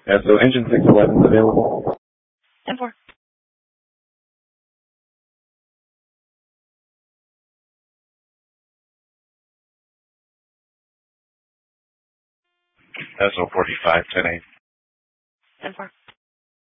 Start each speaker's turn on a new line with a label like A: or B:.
A: So engine 611 is available.
B: 10-4.
A: SO 45, 10-8.
B: 10-4.